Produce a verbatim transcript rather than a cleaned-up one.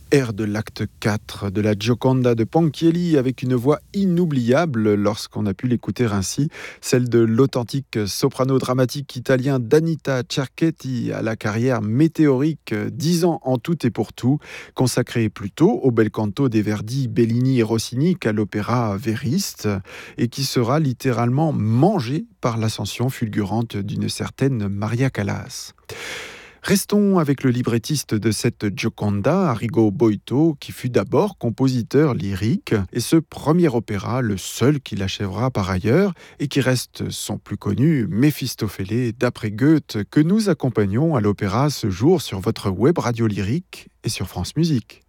Air de l'acte quatre de la Gioconda de Ponchielli avec une voix inoubliable lorsqu'on a pu l'écouter ainsi, celle de l'authentique soprano dramatique italien Danita Cerchetti à la carrière météorique, dix ans en tout et pour tout, consacrée plutôt au bel canto des Verdi, Bellini et Rossini qu'à l'opéra vériste et qui sera littéralement mangé par l'ascension fulgurante d'une certaine Maria Callas. Restons avec le librettiste de cette Gioconda, Arrigo Boito, qui fut d'abord compositeur lyrique, et ce premier opéra, le seul qu'il achèvera par ailleurs, et qui reste son plus connu, Méphistophélès d'après Goethe, que nous accompagnons à l'opéra ce jour sur votre web radio lyrique et sur France Musique.